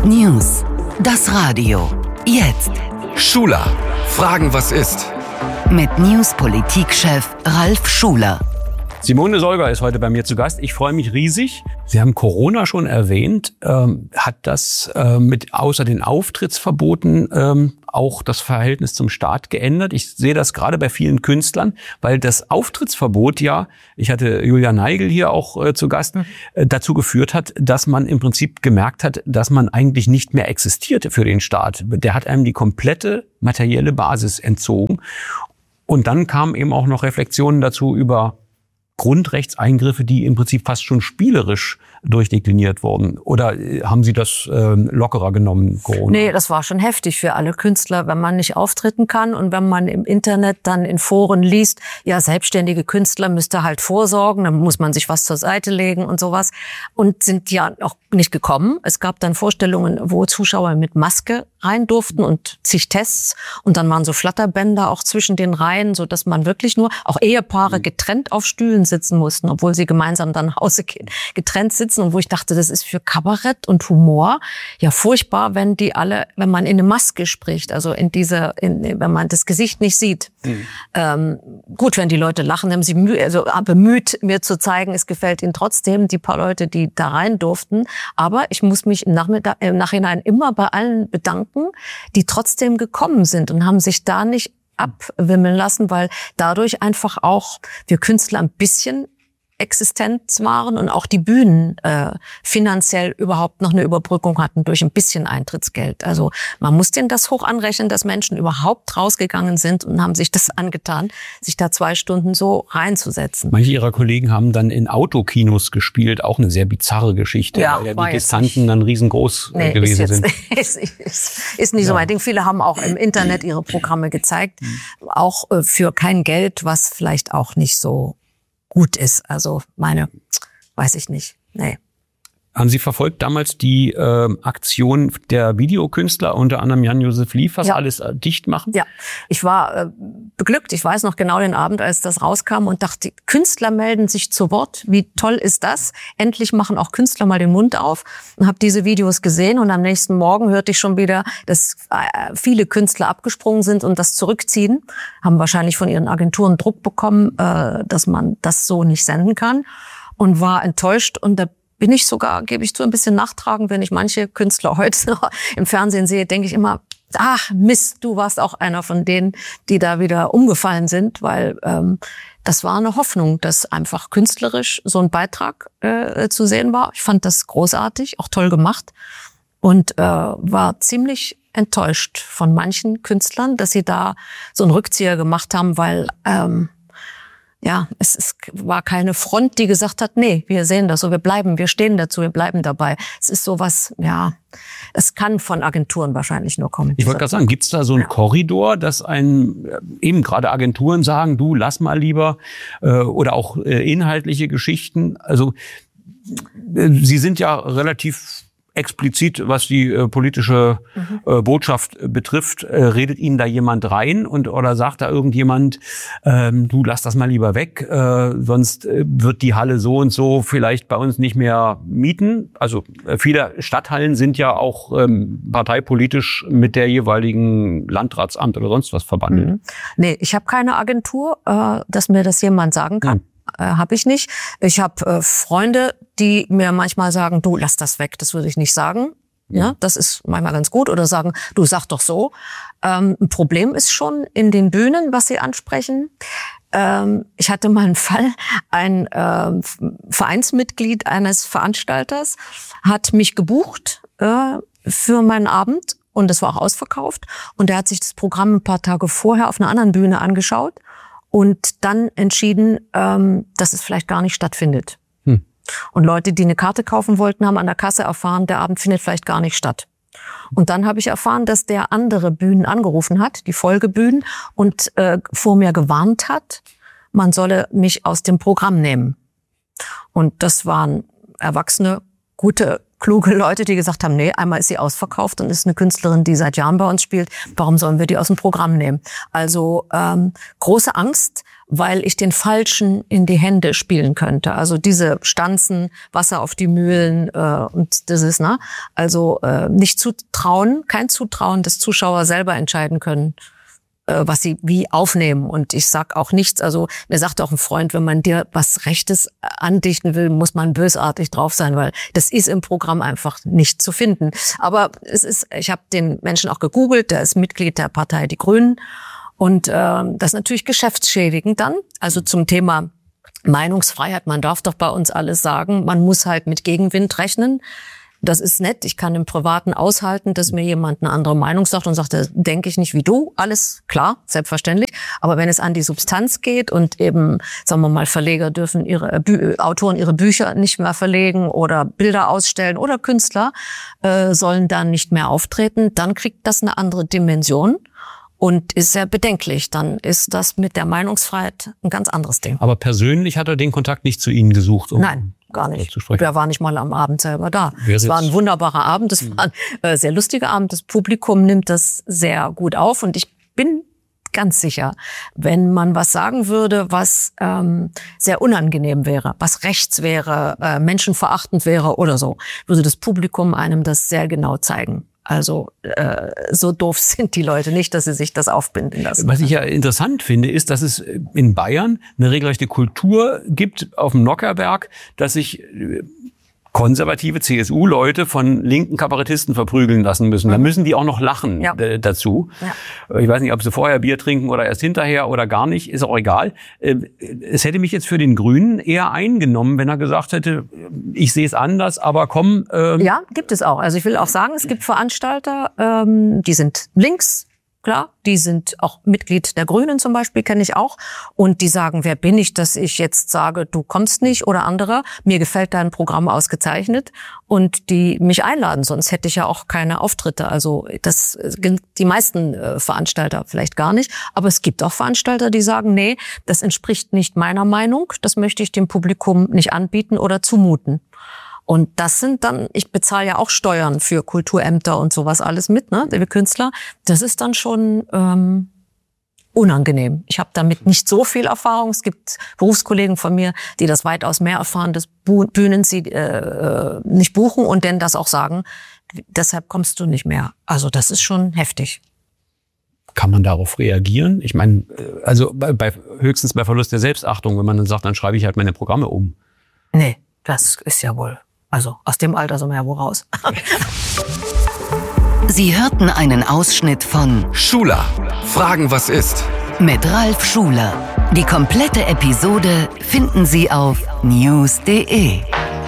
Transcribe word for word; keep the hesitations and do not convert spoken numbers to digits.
News. Das Radio. Jetzt. Schuler. Fragen, was ist? Mit News-Politik-Chef Ralf Schuler. Simone Solger ist heute bei mir zu Gast. Ich freue mich riesig. Sie haben Corona schon erwähnt. Ähm, hat das äh, mit außer den Auftrittsverboten ähm, auch das Verhältnis zum Staat geändert? Ich sehe das gerade bei vielen Künstlern, weil das Auftrittsverbot ja, ich hatte Julia Neigel hier auch äh, zu Gast, äh, dazu geführt hat, dass man im Prinzip gemerkt hat, dass man eigentlich nicht mehr existierte für den Staat. Der hat einem die komplette materielle Basis entzogen. Und dann kamen eben auch noch Reflexionen dazu über Grundrechtseingriffe, die im Prinzip fast schon spielerisch durchdekliniert wurden. Oder haben Sie das äh, lockerer genommen, Corona? Nee, das war schon heftig für alle Künstler, wenn man nicht auftreten kann und wenn man im Internet dann in Foren liest, ja, selbstständige Künstler müsste halt vorsorgen, dann muss man sich was zur Seite legen und sowas. Und sind ja auch nicht gekommen. Es gab dann Vorstellungen, wo Zuschauer mit Maske rein durften und zig Tests. Und dann waren so Flatterbänder auch zwischen den Reihen, so dass man wirklich nur, auch Ehepaare getrennt auf Stühlen sitzen mussten, obwohl sie gemeinsam dann nach Hause gehen, getrennt sitzen. Und wo ich dachte, das ist für Kabarett und Humor ja furchtbar, wenn die alle, wenn man in eine Maske spricht, also in dieser, in, wenn man das Gesicht nicht sieht. Mhm. Ähm, gut, wenn die Leute lachen, haben sie mühe, also bemüht, mir zu zeigen, es gefällt ihnen trotzdem, die paar Leute, die da rein durften. Aber ich muss mich im, Nachmittag, im Nachhinein immer bei allen bedanken, die trotzdem gekommen sind und haben sich da nicht abwimmeln lassen, weil dadurch einfach auch wir Künstler ein bisschen Existenz waren und auch die Bühnen äh, finanziell überhaupt noch eine Überbrückung hatten durch ein bisschen Eintrittsgeld. Also man muss denen das hoch anrechnen, dass Menschen überhaupt rausgegangen sind und haben sich das angetan, sich da zwei Stunden so reinzusetzen. Manche Ihrer Kollegen haben dann in Autokinos gespielt, auch eine sehr bizarre Geschichte, ja, weil ja die Distanzen dann riesengroß nee, gewesen ist jetzt, sind. ist, ist, ist nicht ja. so mein Ding. Viele haben auch im Internet ihre Programme gezeigt, mhm. auch äh, für kein Geld, was vielleicht auch nicht so gut ist. Also meine, weiß ich nicht. Nee. Haben Sie verfolgt damals die äh, Aktion der Videokünstler, unter anderem Jan-Josef Liefers, ja. alles äh, dicht machen? Ja, ich war äh, beglückt. Ich weiß noch genau den Abend, als das rauskam und dachte, Künstler melden sich zu Wort. Wie toll ist das? Endlich machen auch Künstler mal den Mund auf. Und habe diese Videos gesehen und am nächsten Morgen hörte ich schon wieder, dass äh, viele Künstler abgesprungen sind und das zurückziehen. Haben wahrscheinlich von ihren Agenturen Druck bekommen, äh, dass man das so nicht senden kann und war enttäuscht. Und da bin ich sogar, gebe ich zu, ein bisschen nachtragen, wenn ich manche Künstler heute im Fernsehen sehe, denke ich immer, ach Mist, du warst auch einer von denen, die da wieder umgefallen sind, weil ähm, das war eine Hoffnung, dass einfach künstlerisch so ein Beitrag äh, zu sehen war. Ich fand das großartig, auch toll gemacht und äh, war ziemlich enttäuscht von manchen Künstlern, dass sie da so einen Rückzieher gemacht haben, weil ähm, ja, es, es war keine Front, die gesagt hat, nee, wir sehen das so, wir bleiben, wir stehen dazu, wir bleiben dabei. Es ist sowas, ja, es kann von Agenturen wahrscheinlich nur kommen. Ich wollte gerade sagen, gibt es da so einen ja. Korridor, dass ein, eben gerade Agenturen sagen, du lass mal lieber, äh, oder auch äh, inhaltliche Geschichten. Also äh, Sie sind ja relativ explizit, was die äh, politische mhm. äh, Botschaft betrifft, äh, redet Ihnen da jemand rein und oder sagt da irgendjemand, ähm, du lass das mal lieber weg, äh, sonst äh, wird die Halle so und so vielleicht bei uns nicht mehr mieten. Also äh, viele Stadthallen sind ja auch ähm, parteipolitisch mit der jeweiligen Landratsamt oder sonst was verbandelt. Mhm. Nee, ich habe keine Agentur, äh, dass mir das jemand sagen kann. Mhm. Äh, habe ich nicht. Ich habe äh, Freunde, die mir manchmal sagen, du, lass das weg, das würde ich nicht sagen. Ja, ja das ist manchmal ganz gut. Oder sagen, du, sag doch so. Ähm, ein Problem ist schon in den Bühnen, was Sie ansprechen. Ähm, ich hatte mal einen Fall, ein äh, Vereinsmitglied eines Veranstalters hat mich gebucht äh, für meinen Abend und das war auch ausverkauft. Und er hat sich das Programm ein paar Tage vorher auf einer anderen Bühne angeschaut. Und dann entschieden, ähm, dass es vielleicht gar nicht stattfindet. Hm. Und Leute, die eine Karte kaufen wollten, haben an der Kasse erfahren, der Abend findet vielleicht gar nicht statt. Und dann habe ich erfahren, dass der andere Bühnen angerufen hat, die Folgebühnen, und äh, vor mir gewarnt hat, man solle mich aus dem Programm nehmen. Und das waren erwachsene, gute kluge Leute, die gesagt haben, nee, einmal ist sie ausverkauft und ist eine Künstlerin, die seit Jahren bei uns spielt. Warum sollen wir die aus dem Programm nehmen? Also ähm, große Angst, weil ich den Falschen in die Hände spielen könnte. Also diese Stanzen, Wasser auf die Mühlen äh, und das ist, ne? Also äh, nicht zutrauen, kein Zutrauen, dass Zuschauer selber entscheiden können, äh, was sie wie aufnehmen. Und ich sag auch nichts, also mir sagt auch ein Freund, wenn man dir was Rechtes andichten will, muss man bösartig drauf sein, weil das ist im Programm einfach nicht zu finden. Aber es ist, ich habe den Menschen auch gegoogelt, der ist Mitglied der Partei Die Grünen. Und äh, das ist natürlich geschäftsschädigend dann. Also zum Thema Meinungsfreiheit, man darf doch bei uns alles sagen, man muss halt mit Gegenwind rechnen. Das ist nett, ich kann im Privaten aushalten, dass mir jemand eine andere Meinung sagt und sagt, da denke ich nicht wie du, alles klar, selbstverständlich. Aber wenn es an die Substanz geht und eben, sagen wir mal, Verleger dürfen ihre, Bü- Autoren ihre Bücher nicht mehr verlegen oder Bilder ausstellen oder Künstler äh, sollen dann nicht mehr auftreten, dann kriegt das eine andere Dimension. Und ist sehr bedenklich, dann ist das mit der Meinungsfreiheit ein ganz anderes Ding. Aber persönlich hat er den Kontakt nicht zu Ihnen gesucht? Um Nein, gar nicht. Er war nicht mal am Abend selber da. Es war ein wunderbarer Abend, es war ein äh, sehr lustiger Abend. Das Publikum nimmt das sehr gut auf und ich bin ganz sicher, wenn man was sagen würde, was ähm, sehr unangenehm wäre, was rechts wäre, äh, menschenverachtend wäre oder so, würde das Publikum einem das sehr genau zeigen. Also äh, so doof sind die Leute nicht, dass sie sich das aufbinden lassen. Was ich ja interessant finde, ist, dass es in Bayern eine regelrechte Kultur gibt auf dem Nockherberg, dass sich konservative C S U-Leute von linken Kabarettisten verprügeln lassen müssen. Da müssen die auch noch lachen ja. äh, dazu. Ja. Ich weiß nicht, ob sie vorher Bier trinken oder erst hinterher oder gar nicht, ist auch egal. Äh, es hätte mich jetzt für den Grünen eher eingenommen, wenn er gesagt hätte, ich sehe es anders, aber komm. Äh ja, gibt es auch. Also ich will auch sagen, es gibt Veranstalter, ähm, die sind links. Klar, die sind auch Mitglied der Grünen zum Beispiel, kenne ich auch. Und die sagen, wer bin ich, dass ich jetzt sage, du kommst nicht oder andere. Mir gefällt dein Programm ausgezeichnet und die mich einladen. Sonst hätte ich ja auch keine Auftritte. Also das die meisten äh, Veranstalter vielleicht gar nicht. Aber es gibt auch Veranstalter, die sagen, nee, das entspricht nicht meiner Meinung. Das möchte ich dem Publikum nicht anbieten oder zumuten. Und das sind dann, ich bezahle ja auch Steuern für Kulturämter und sowas alles mit, ne, wir Künstler. Das ist dann schon ähm, unangenehm. Ich habe damit nicht so viel Erfahrung. Es gibt Berufskollegen von mir, die das weitaus mehr erfahren, dass Bühnen sie äh, nicht buchen und denn das auch sagen, deshalb kommst du nicht mehr. Also das ist schon heftig. Kann man darauf reagieren? Ich meine, also bei, bei höchstens bei Verlust der Selbstachtung, wenn man dann sagt, dann schreibe ich halt meine Programme um. Nee, das ist ja wohl... Also aus dem Alter sind wir ja wohl raus. Sie hörten einen Ausschnitt von Schuler. Fragen, was ist? Mit Ralf Schuler. Die komplette Episode finden Sie auf news punkt de.